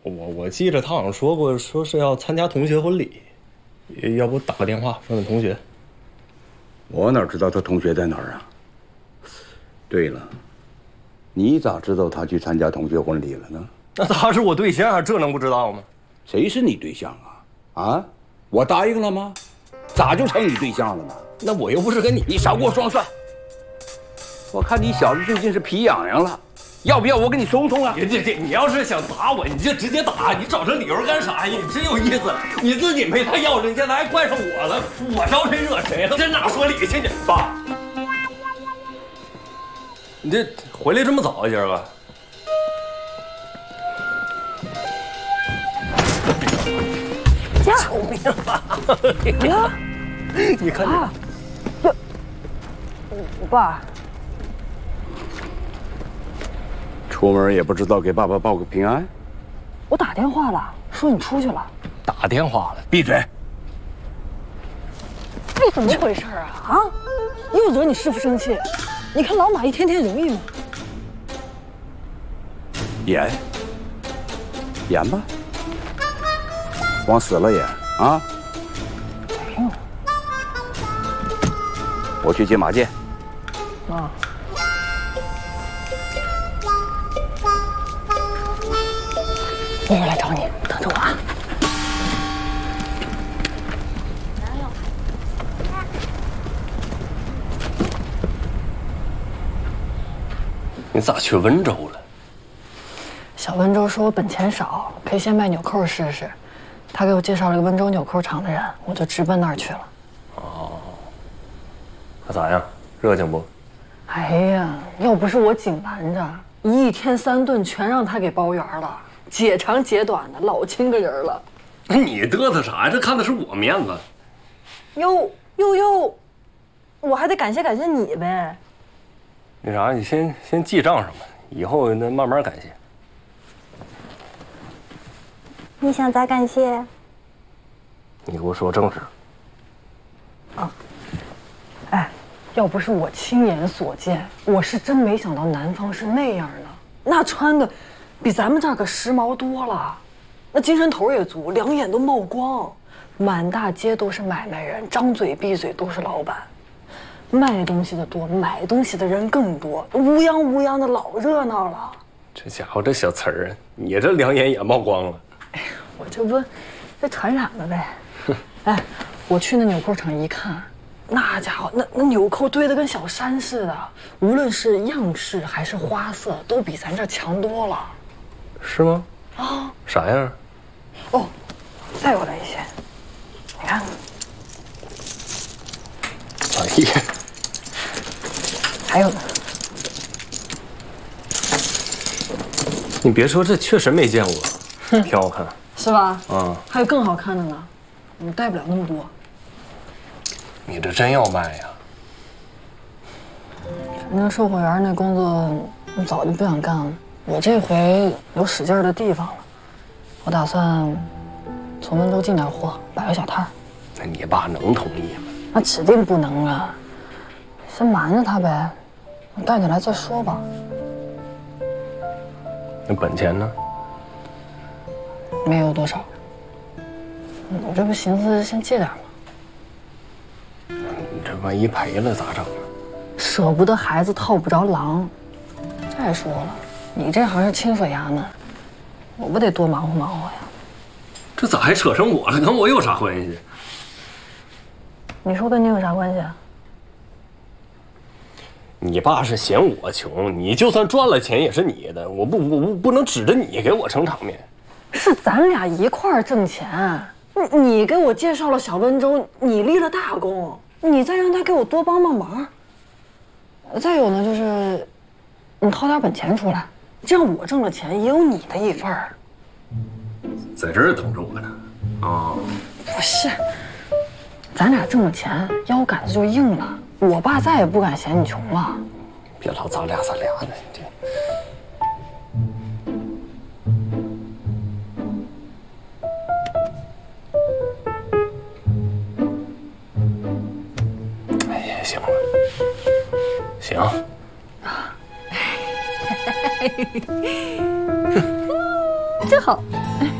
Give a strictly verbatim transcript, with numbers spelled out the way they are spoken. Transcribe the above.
我我记着他好像说过，说是要参加同学婚礼，要不打个电话问问同学。 我哪知道他同学在哪儿啊？对了，你咋知道他去参加同学婚礼了呢？ 那他是我对象，这能不知道吗？ 谁是你对象啊？啊，我答应了吗？咋就成你对象了呢？ 那我又不是跟你， 你少给我装蒜！我看你小子最近是皮痒痒了，要不要我给你松松啊？ 你这这，你要是想打我，你就直接打，你找这理由干啥呀？你真有意思，你自己没他要着，你现在还怪上我了，我招谁惹谁了？这哪说理去你？爸，你这回来这么早啊，今儿个？救命啊！ 呀， 你看啊，这，我爸。 出门也不知道给爸爸报个平安。 我打电话了，说你出去了。 打电话了，闭嘴！ 你怎么回事啊？啊，又惹你师傅生气？你看老马一天天容易吗？ 演，演吧，往死了演啊！ 没有。 我去接马健。 啊。我会来找你，等着我啊！ 你咋去温州了？ 小温州说我本钱少，可以先卖纽扣试试。他给我介绍了个温州纽扣厂的人，我就直奔那儿去了。 哦，那咋样？热情不？ 哎呀，要不是我紧拦着，一天三顿全让他给包圆了。截长截短的，老亲个人了。 你嘚瑟啥呀？这看的是我面子。 哟哟哟，我还得感谢感谢你呗。 那啥，你先先记账上吧，以后那慢慢感谢。 你想咋感谢？ 你给我说正事。 啊，哎，要不是我亲眼所见，我是真没想到南方是那样的。那穿的。比咱们这儿可时髦多了，那精神头也足，两眼都冒光，满大街都是买卖人，张嘴闭嘴都是老板，卖东西的多，买东西的人更多，乌泱乌泱的老热闹了。 这家伙这小词儿啊，你这两眼也冒光了。 哎，我这不被传染了呗。哎，我去那纽扣厂一看，那家伙那那纽扣堆得跟小山似的，无论是样式还是花色，都比咱这儿强多了。 是吗？ 啊， 啥样？ 哦，再有来一些，你看。 哎呀， 还有呢。 你别说，这确实没见过，挺好看， 是吧？ 啊， 还有更好看的呢，我带不了那么多。 你这真要卖呀？ 反正售货员那工作，我早就不想干了。我这回有使劲的地方了，我打算从温州进点货，摆个小摊儿。 那你爸能同意吗？ 那指定不能啊！先瞒着他呗，我带你来再说吧。 那本钱呢？ 没有多少，我这不寻思先借点吗？ 你这万一赔了咋整啊？ 舍不得孩子套不着狼。再说了。你这行是清水衙门，我不得多忙活忙活呀？ 这咋还扯上我了？跟我有啥关系？ 你说跟你有啥关系啊？ 你爸是嫌我穷，你就算赚了钱也是你的，我不我不不能指着你给我撑场面。 是咱俩一块儿挣钱，你你给我介绍了小温州，你立了大功，你再让他给我多帮帮忙。再有呢，就是你掏点本钱出来。这样我挣了钱也有你的一份儿， 在这儿等着我呢。啊， 不是，咱俩挣了钱，腰杆子就硬了。我爸再也不敢嫌你穷了。 别老咱俩咱俩的，你哎呀，行了，行。 真好。